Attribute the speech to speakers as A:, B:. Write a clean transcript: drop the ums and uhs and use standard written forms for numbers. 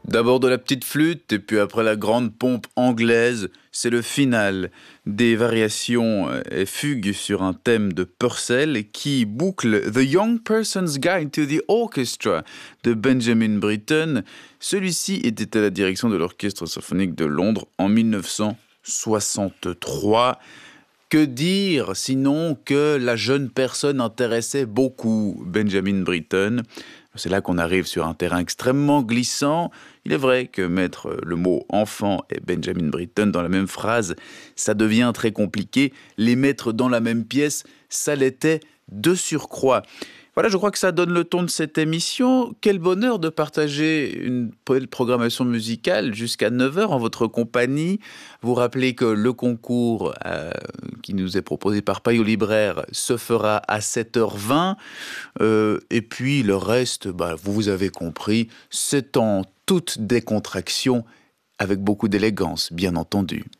A: D'abord de la petite flûte, et puis après la grande pompe anglaise, c'est le final des variations et fugues sur un thème de Purcell qui boucle The Young Person's Guide to the Orchestra de Benjamin Britten. Celui-ci était à la direction de l'Orchestre symphonique de Londres en 1963. Que dire sinon que la jeune personne intéressait beaucoup Benjamin Britten. C'est là qu'on arrive sur un terrain extrêmement glissant. Il est vrai que mettre le mot enfant et Benjamin Britten dans la même phrase, ça devient très compliqué. Les mettre dans la même pièce, ça l'était de surcroît. Voilà, je crois que ça donne le ton de cette émission. Quel bonheur de partager une programmation musicale jusqu'à 9h en votre compagnie. Vous rappelez que le concours qui nous est proposé par Payot Libraire se fera à 7h20. Et puis le reste, vous avez compris, c'est en toute décontraction, avec beaucoup d'élégance, bien entendu.